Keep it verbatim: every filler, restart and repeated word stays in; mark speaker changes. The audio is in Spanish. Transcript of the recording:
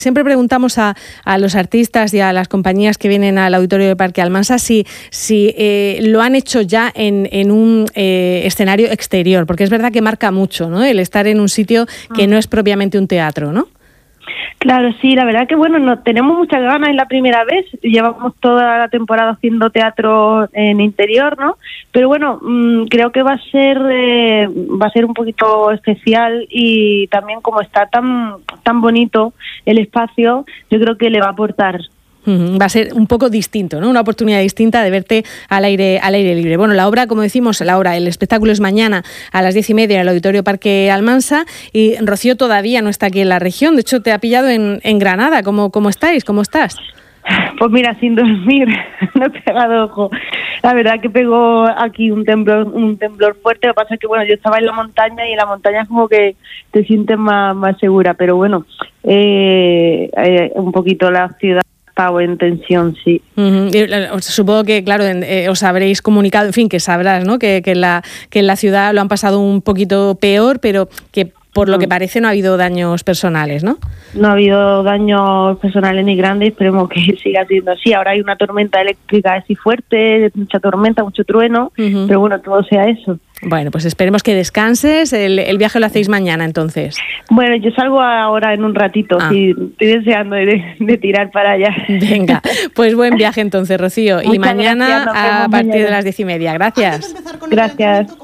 Speaker 1: Siempre preguntamos a, a los artistas y a las compañías que vienen al auditorio de Parque Almansa si, si eh, lo han hecho ya en, en un eh, escenario exterior, porque es verdad que marca mucho, ¿no?, el estar en un sitio que no es propiamente un teatro, ¿no?
Speaker 2: Claro, sí, la verdad que bueno, no, tenemos muchas ganas, es la primera vez, llevamos toda la temporada haciendo teatro en interior, ¿no? Pero bueno, mmm, creo que va a ser eh, va a ser un poquito especial y también como está tan tan bonito el espacio, yo creo que le va a aportar.
Speaker 1: Va a ser un poco distinto, ¿no? Una oportunidad distinta de verte al aire al aire libre. Bueno, la obra, como decimos, la obra, el espectáculo es mañana a las diez y media en el Auditorio Parque Almansa y Rocío todavía no está aquí en la región. De hecho, te ha pillado en, en Granada. ¿Cómo, cómo estáis? ¿Cómo estás?
Speaker 2: Pues mira, sin dormir, no he pegado ojo. La verdad que pegó aquí un temblor un temblor fuerte. Lo que pasa es que bueno, yo estaba en la montaña y en la montaña como que te sientes más, más segura. Pero bueno, eh, eh, un poquito la ciudad o en tensión, sí.
Speaker 1: Uh-huh. Supongo que, claro, eh, os habréis comunicado, en fin, que sabrás, ¿no?, que, que, en la, que en la ciudad lo han pasado un poquito peor, pero que por lo que parece no ha habido daños personales, ¿no?
Speaker 2: No ha habido daños personales ni grandes, esperemos que siga siendo así. Ahora hay una tormenta eléctrica así fuerte, mucha tormenta, mucho trueno, uh-huh. Pero bueno, todo sea eso.
Speaker 1: Bueno, pues esperemos que descanses. El, el viaje lo hacéis mañana, entonces.
Speaker 2: Bueno, yo salgo ahora en un ratito, ah. sí, estoy deseando de, de tirar para allá.
Speaker 1: Venga, pues buen viaje entonces, Rocío. Muchas y mañana gracias, a partir mañana. de las diez y media. Gracias.
Speaker 2: Gracias.